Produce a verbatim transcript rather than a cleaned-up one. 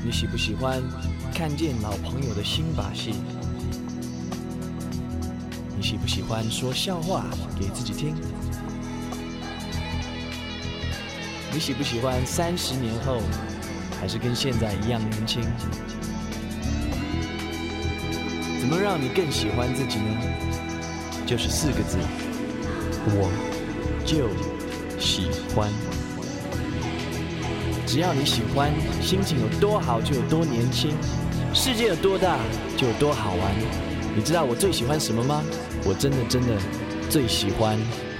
你喜不喜欢看见老朋友的新把戏？你喜不喜欢说笑话给自己听？你喜不喜欢三十年后还是跟现在一样年轻？怎么让你更喜欢自己呢？就是四个字，我就喜欢。只要你喜欢，心情有多好就有多年轻，世界有多大就有多好玩。你知道我最喜欢什么吗？我真的真的最喜欢